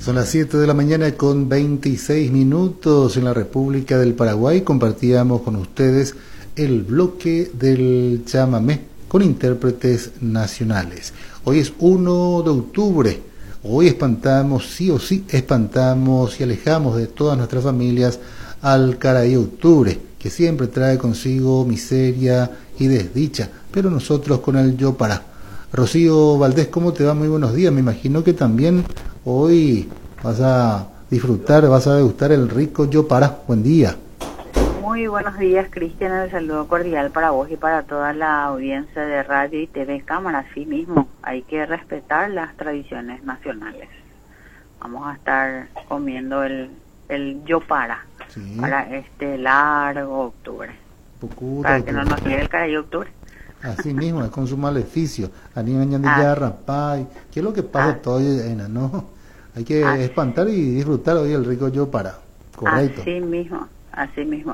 Son las 7 de la mañana con 26 minutos en la República del Paraguay. Compartíamos con ustedes el bloque del chamamé con intérpretes nacionales. Hoy es 1 de octubre. Hoy espantamos, sí o sí, espantamos y alejamos de todas nuestras familias al Caray Octubre, que siempre trae consigo miseria y desdicha, pero nosotros con el yo para. Rocío Valdés, ¿cómo te va? Muy buenos días. Me imagino que también hoy vas a disfrutar, vas a degustar el rico yo para. Buen día. Muy buenos días, Cristian. El saludo cordial para vos y para toda la audiencia de radio y TV Cámara. Así mismo, hay que respetar las tradiciones nacionales. Vamos a estar comiendo el yo para este largo octubre. Para que no nos llegue el caray octubre. Así mismo, es con su maleficio. Anima de rapay. ¿Qué es lo que pasa todo llena, no? Hay que espantar y disfrutar hoy el rico yo para. Correcto. Así mismo, así mismo.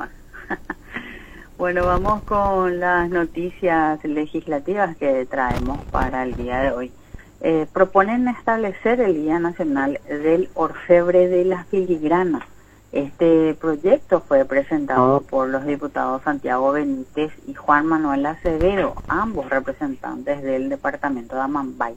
Bueno, vamos con las noticias legislativas que traemos para el día de hoy. Proponen establecer el Día Nacional del Orfebre de la Filigrana. Este proyecto fue presentado por los diputados Santiago Benítez y Juan Manuel Acevedo, ambos representantes del departamento de Amambay.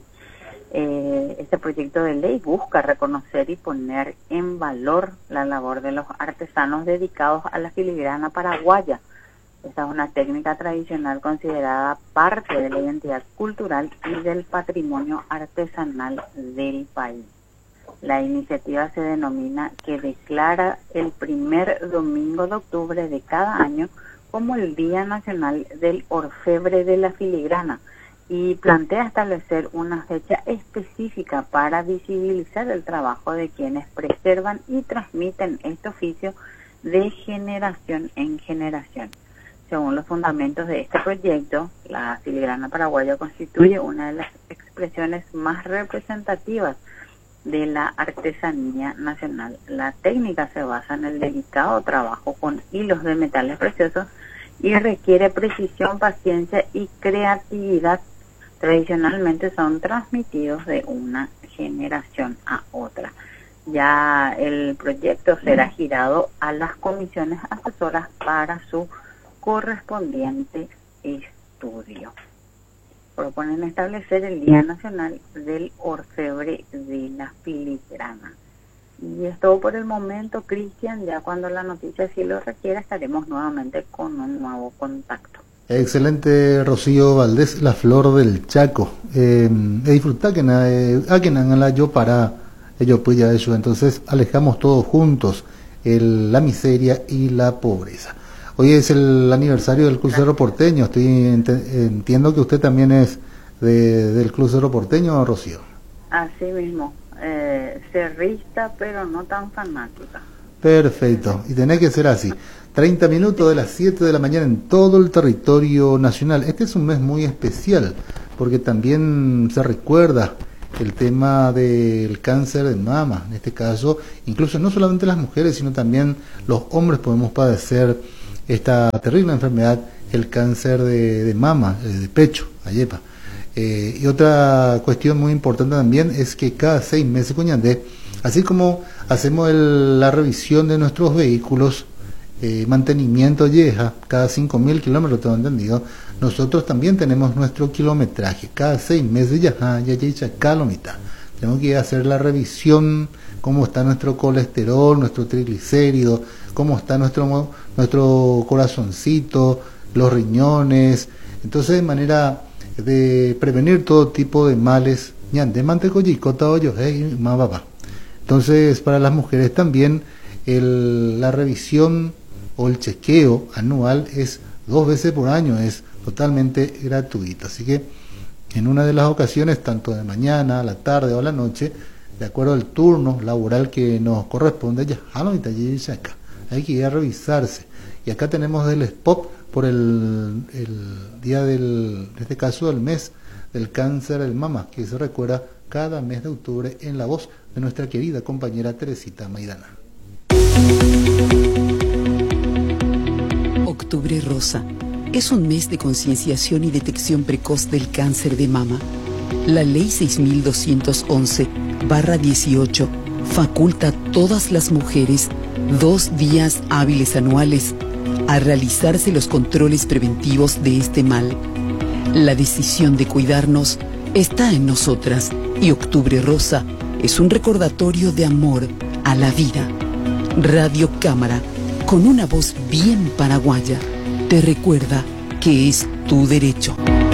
Este proyecto de ley busca reconocer y poner en valor la labor de los artesanos dedicados a la filigrana paraguaya. Esta es una técnica tradicional considerada parte de la identidad cultural y del patrimonio artesanal del país. La iniciativa se denomina que declara el primer domingo de octubre de cada año como el Día Nacional del Orfebre de la Filigrana y plantea establecer una fecha específica para visibilizar el trabajo de quienes preservan y transmiten este oficio de generación en generación. Según los fundamentos de este proyecto, la filigrana paraguaya constituye una de las expresiones más representativas de la artesanía nacional. La técnica se basa en el delicado trabajo con hilos de metales preciosos y requiere precisión, paciencia y creatividad. Tradicionalmente son transmitidos de una generación a otra. Ya el proyecto será girado a las comisiones asesoras para su correspondiente estudio. Proponen establecer el Día Nacional del Orfebre de la Filigrana. Y es todo por el momento, Cristian. Ya cuando la noticia así lo requiera, estaremos nuevamente con un nuevo contacto. Excelente, Rocío Valdés, la flor del Chaco. Disfrutar que la yo para ello pues ya eso. Entonces alejamos todos juntos la miseria y la pobreza. Hoy es el aniversario del crucero porteño. Entiendo que usted también es del crucero porteño, Rocío. Así mismo, cerrista, pero no tan fanática. Perfecto, y tiene que ser así. 30 minutos de las 7 de la mañana en todo el territorio nacional. Este es un mes muy especial, porque también se recuerda el tema del cáncer de mama. En este caso, incluso no solamente las mujeres, sino también los hombres podemos padecer esta terrible enfermedad, el cáncer de mama, de pecho, ayepa. Y otra cuestión muy importante también es que cada 6 meses, Coñandé, así como hacemos la revisión de nuestros vehículos, mantenimiento yeja, cada 5.000 kilómetros, tengo entendido, nosotros también tenemos nuestro kilometraje, cada 6 meses ya mitad. Tenemos que hacer la revisión, cómo está nuestro colesterol, nuestro triglicérido, cómo está nuestro corazoncito, los riñones. Entonces, de manera de prevenir todo tipo de males, entonces para las mujeres también la revisión o el chequeo anual es 2 veces por año, es totalmente gratuito. Así que en una de las ocasiones, tanto de mañana, a la tarde o a la noche, de acuerdo al turno laboral que nos corresponde, hay que ir a revisarse. Y acá tenemos el spot por el día en este caso del mes del cáncer del mama, que se recuerda cada mes de octubre en la voz de nuestra querida compañera Teresita Maidana. Octubre Rosa es un mes de concienciación y detección precoz del cáncer de mama. La Ley 6211/18 faculta a todas las mujeres 2 días hábiles anuales a realizarse los controles preventivos de este mal. La decisión de cuidarnos está en nosotras y Octubre Rosa es un recordatorio de amor a la vida. Radio Cámara, con una voz bien paraguaya, te recuerda que es tu derecho.